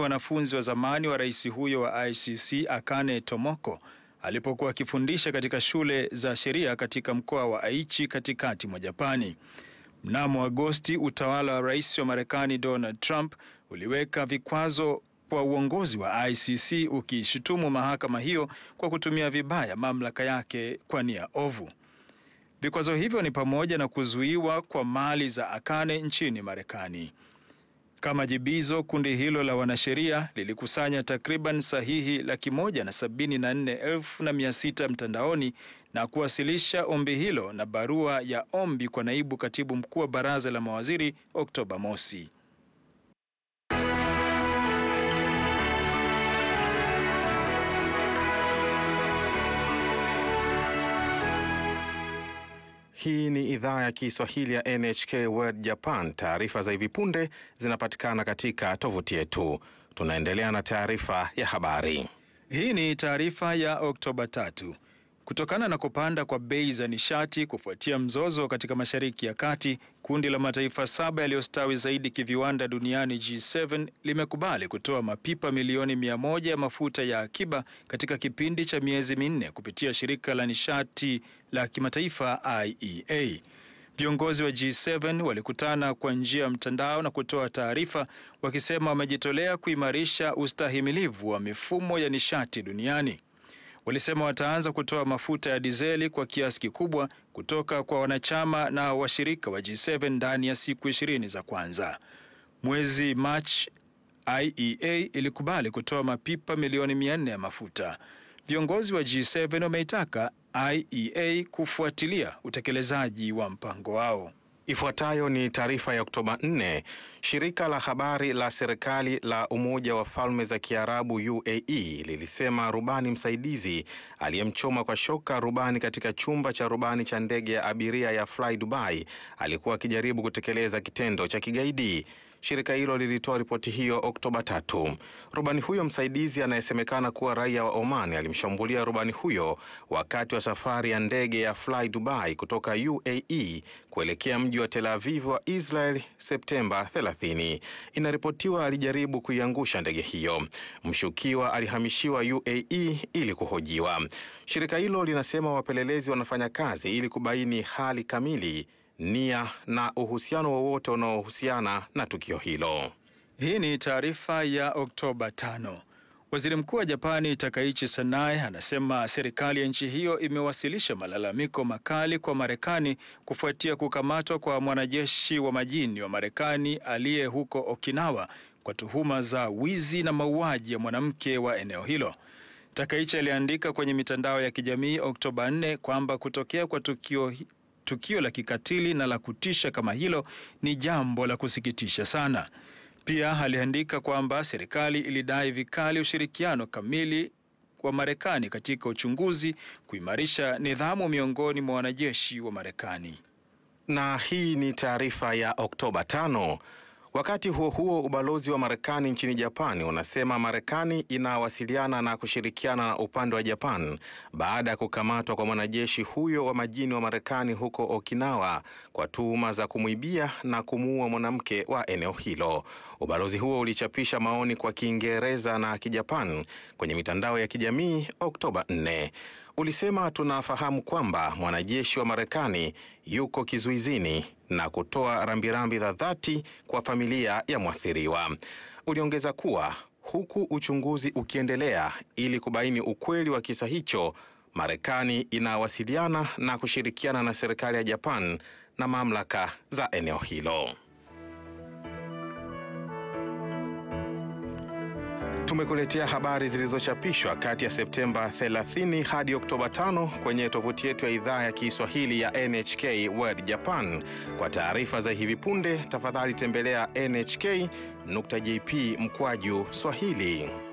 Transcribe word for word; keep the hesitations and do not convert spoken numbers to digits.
wanafunzi wa zamani wa rais huyo wa I C C Akane Tomoko alipokuwa akifundisha katika shule za sheria katika mkoa wa Aichi katikati mwa Japani. Mnamo Agosti, utawala wa rais wa Marekani Donald Trump uliweka vikwazo kwa uongozi wa I C C ukishutumu mahakama hiyo kwa kutumia vibaya mamlaka yake kwa nia ovu. Vikwazo hivyo ni pamoja na kuzuiwa kwa mali za Akane nchini Marekani. Kama jibizo, kundi hilo la wanasheria lilikusanya takriban sahihi laki moja na sabini na nne elfu na mia sita mtandaoni na kuwasilisha ombi hilo na barua ya ombi kwa naibu katibu mkuu wa baraza la mawaziri Oktoba mosi. Hii ni idhaa ya Kiswahili ya N H K World Japan. Taarifa za hivi punde zinapatikana katika tovuti yetu. Tunaendelea na taarifa ya habari. Hii ni taarifa ya Oktoba tatu. Kutokana na kupanda kwa bei za nishati kufuatia mzozo katika Mashariki ya Kati, kundi la mataifa saba yaliyostawi zaidi kiviwanda duniani G saba limekubali kutoa mapipa milioni mia moja ya mafuta ya akiba katika kipindi cha miezi minne kupitia shirika la nishati la kimataifa I E A. Viongozi wa G saba walikutana kwa njia ya mtandao na kutoa taarifa wakisema wamejitolea kuimarisha ustahimilivu wa mifumo ya nishati duniani. Walisema wataanza kutoa mafuta ya dizeli kwa kiasi kikubwa kutoka kwa wanachama na washirika wa G saba ndani ya siku ishirini za kwanza. Mwezi Machi, I E A ilikubali kutoa mapipa milioni mia nne ya mafuta. Viongozi wa G saba wameitaka I E A kufuatilia utekelezaji wa mpango wao. Ifuatayo ni taarifa ya Oktoba nne. Shirika la habari la serikali la Umoja wa Falme za Kiarabu U A E lilisema rubani msaidizi aliyemchoma kwa shoka rubani katika chumba cha rubani cha ndege ya abiria ya Fly Dubai alikuwa akijaribu kutekeleza kitendo cha kigaidi. Shirika hilo lilitoa ripoti hiyo Oktoba tatu. Rubani huyo msaidizi anayesemekana kuwa raia wa Oman alimshambulia rubani huyo wakati wa safari ya ndege ya Fly Dubai kutoka U A E kuelekea mji wa Tel Aviv wa Israel Septemba thelathini. Inaripotiwa alijaribu kuiangusha ndege hiyo. Mshukiwa alihamishiwa U A E ili kuhojiwa. Shirika hilo linasema wapelelezi wanafanya kazi ili kubaini hali kamili, nia na uhusiano wowote unaohusiana na tukio hilo. Hii ni taarifa ya Oktoba tano. Waziri Mkuu wa Japani Takaichi Sanae anasema serikali ya nchi hiyo imewasilisha malalamiko makali kwa Marekani kufuatia kukamatwa kwa mwanajeshi wa majini wa Marekani aliye huko Okinawa kwa tuhuma za wizi na mauaji ya mwanamke wa eneo hilo. Takaichi aliandika kwenye mitandao ya kijamii Oktoba nne kwamba kutokea kwa tukio Tukio la kikatili na la kutisha kama hilo ni jambo la kusikitisha sana. Pia aliandika kwamba serikali ilidai vikali ushirikiano kamili wa Marekani katika uchunguzi, kuimarisha nidhamu miongoni mwa wanajeshi wa Marekani. Na hii ni taarifa ya Oktoba tano. Wakati huo huo, ubalozi wa Marekani nchini Japani unasema Marekani inawasiliana na kushirikiana na upande wa Japan baada ya kukamatwa kwa mwanajeshi huyo wa majini wa Marekani huko Okinawa kwa tuhuma za kumwibia na kumuua mwanamke wa eneo hilo. Ubalozi huo ulichapisha maoni kwa Kiingereza na Kijapan kwenye mitandao ya kijamii Oktoba nne. Ulisema tunafahamu kwamba mwanajeshi wa Marekani yuko kizuizini na kutoa rambirambi za dhati kwa familia ya mwathiriwa. Uliongeza kuwa huku uchunguzi ukiendelea ili kubaini ukweli wa kisa hicho, Marekani inawasiliana na kushirikiana na serikali ya Japan na mamlaka za eneo hilo. Tumekuletea habari zilizochapishwa kati ya Septemba thelathini hadi Oktoba tano kwenye tovuti yetu ya idhaa ya Kiswahili ya N H K World Japan. Kwa taarifa za hivi punde, tafadhali tembelea N H K nukta J P mkwaju Swahili.